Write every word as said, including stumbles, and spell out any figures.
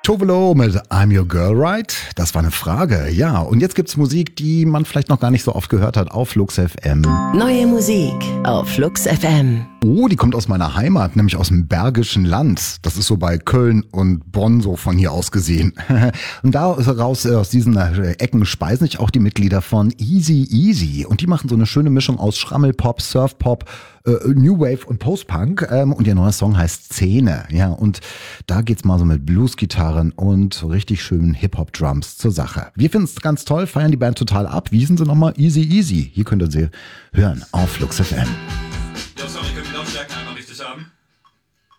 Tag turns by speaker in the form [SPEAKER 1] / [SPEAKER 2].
[SPEAKER 1] Tovolo mit I'm Your Girl, Right? Das war eine Frage, ja. Und jetzt gibt's Musik, die man vielleicht noch gar nicht so oft gehört hat auf Flux F M.
[SPEAKER 2] Neue Musik auf Flux F M.
[SPEAKER 1] Oh, die kommt aus meiner Heimat, nämlich aus dem Bergischen Land. Das ist so bei Köln und Bonn so von hier aus gesehen. Und daraus, aus diesen Ecken speisen sich auch die Mitglieder von Easy Easy. Und die machen so eine schöne Mischung aus Schrammelpop, Surfpop, äh, New Wave und Postpunk. Ähm, und ihr neuer Song heißt Szene. Ja, und da geht's mal so mit Bluesgitarren und so richtig schönen Hip-Hop-Drums zur Sache. Wir finden es ganz toll, feiern die Band total ab. Wie hießen sie nochmal? Easy Easy. Hier könnt ihr sie hören auf Flux F M.